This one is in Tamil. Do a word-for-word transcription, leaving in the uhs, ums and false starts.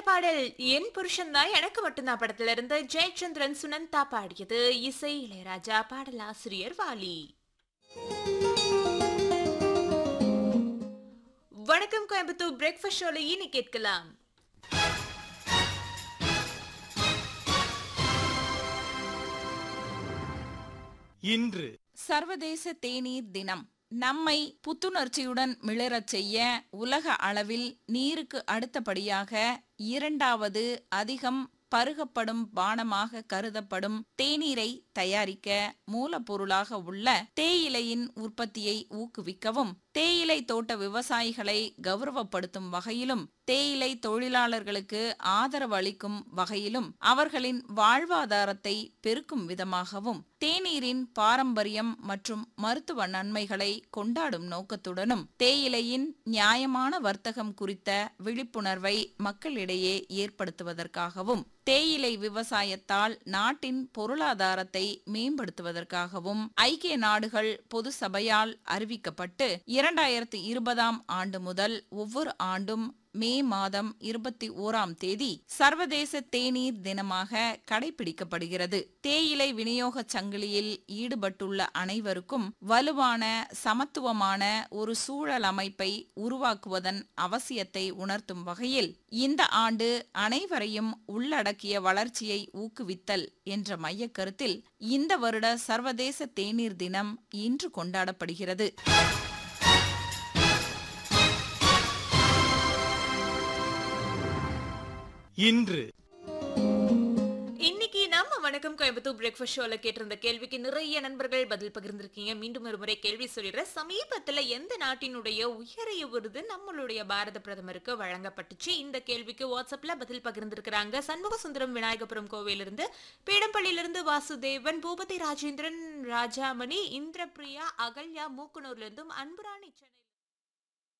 பாடல் என் புருஷன் தான் எனக்கு மட்டும்தான் படத்துல இருந்து ஜெயச்சந்திரன் சுனந்தா பாடியது. இசை இளையராஜா, பாடலாசிரியர் வாலி. வணக்கம் கோயம்புத்தூர் பிரேக்ஃபாஸ்ட் ஷோல இனி கேட்கலாம். இன்று சர்வதேச தேநீர் தினம். நம்மை புத்துணர்ச்சியுடன் மிளரச் செய்ய உலக அளவில் நீருக்கு அடுத்தபடியாக இரண்டாவது அதிகம் பருகப்படும் பானமாக கருதப்படும் தேநீரை தயாரிக்க மூலப்பொருளாக உள்ள தேயிலையின் உற்பத்தியை ஊக்குவிக்கவும், தேயிலை தோட்ட விவசாயிகளை கௌரவப்படுத்தும் வகையிலும், தேயிலை தொழிலாளர்களுக்கு ஆதரவு அளிக்கும் வகையிலும், அவர்களின் வாழ்வாதாரத்தை பெருக்கும் விதமாகவும், தேநீரின் பாரம்பரியம் மற்றும் மருத்துவ நன்மைகளை கொண்டாடும் நோக்கத்துடனும், தேயிலையின் நியாயமான வர்த்தகம் குறித்த விழிப்புணர்வை மக்களிடையே ஏற்படுத்துவதற்காகவும், தேயிலை விவசாயத்தால் நாட்டின் பொருளாதாரத்தை மேம்படுத்துவதற்காகவும் ஐக்கிய நாடுகள் பொது சபையால் அறிவிக்கப்பட்டு இரண்டாயிரத்தி இருபதாம் ஆண்டு முதல் ஒவ்வொரு ஆண்டும் மே மாதம் இருபத்தி ஓராம் தேதி சர்வதேச தேநீர் தினமாக கடைபிடிக்கப்படுகிறது. தேயிலை விநியோக சங்கிலியில் ஈடுபட்டுள்ள அனைவருக்கும் வலுவான சமத்துவமான ஒரு சூழல் அமைப்பை உருவாக்குவதன் அவசியத்தை உணர்த்தும் வகையில் இந்த ஆண்டு அனைவரையும் உள்ளடக்கிய வளர்ச்சியை ஊக்குவித்தல் என்ற மையக்கருத்தில் இந்த வருட சர்வதேச தேநீர் தினம் இன்று கொண்டாடப்படுகிறது. இன்று இன்னைக்கு நம்ம வணக்கம் கோயம்புத்தூர் பிரேக்ஃபாஸ்ட் ஷோல கேட்டிருந்த கேள்விக்கு நிறைய நண்பர்கள் பதில் பகிர்ந்திருக்கீங்க. மீண்டும் ஒரு முறை கேள்வி சொல்லிடுற, சமீபத்துல எந்த நாட்டினுடைய உயரிய விருது நம்மளுடைய பாரத பிரதமருக்கு வழங்கப்பட்டுச்சு? இந்த கேள்விக்கு வாட்ஸ்அப்ல பதில் பகிர்ந்திருக்கிறாங்க. சண்முக சுந்தரம் விநாயகபுரம் கோவிலிருந்து, பீடம்பள்ளியிலிருந்து வாசுதேவன், பூபதி ராஜேந்திரன், ராஜாமணி, இந்திரபிரியா, அகல்யா, மூக்குனூர்ல இருந்தும், அன்புராணி சென்னை